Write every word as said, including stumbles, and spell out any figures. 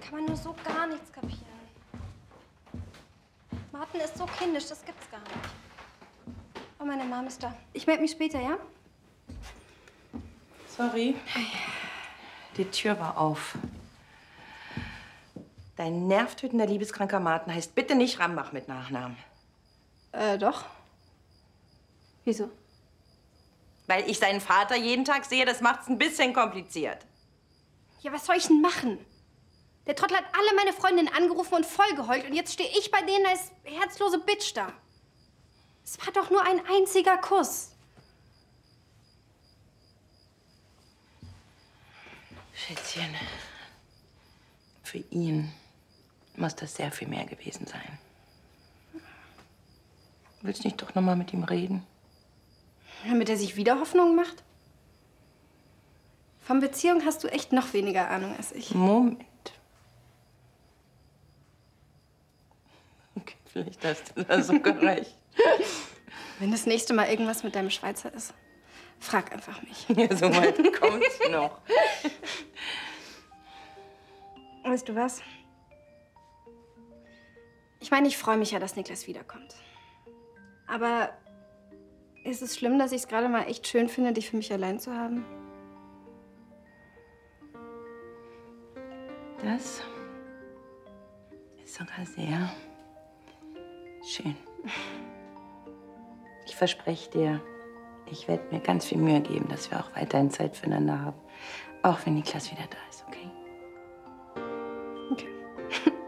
kann man nur so gar nichts kapieren. Martin ist so kindisch, das gibt's gar nicht. Oh, meine Mom ist da. Ich melde mich später, ja? Sorry. Die Tür war auf. Dein nervtötender, liebeskranker Martin heißt bitte nicht Rambach mit Nachnamen. Äh, doch. Wieso? Weil ich seinen Vater jeden Tag sehe, das macht's ein bisschen kompliziert. Ja, was soll ich denn machen? Der Trottel hat alle meine Freundinnen angerufen und vollgeheult und jetzt stehe ich bei denen als herzlose Bitch da. Es war doch nur ein einziger Kuss. Schätzchen, für ihn muss das sehr viel mehr gewesen sein. Willst du nicht doch noch mal mit ihm reden? Damit er sich wieder Hoffnung macht? Von Beziehung hast du echt noch weniger Ahnung als ich. Moment. Okay, vielleicht hast du da sogar recht. Wenn das nächste Mal irgendwas mit deinem Schweizer ist, frag einfach mich. Ja, so weit kommt's noch. Weißt du was? Ich meine, ich freue mich ja, dass Niklas wiederkommt. Aber ist es schlimm, dass ich es gerade mal echt schön finde, dich für mich allein zu haben? Das ist sogar sehr schön. Ich verspreche dir, ich werde mir ganz viel Mühe geben, dass wir auch weiterhin Zeit füreinander haben. Auch wenn Niklas wieder da ist, okay? Okay.